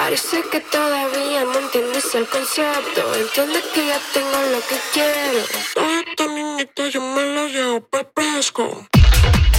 Parece que todavía no entiendes el concepto. Entiende que ya tengo lo que quiero. Toda esta niñita yo me la llevo pa'l fresco.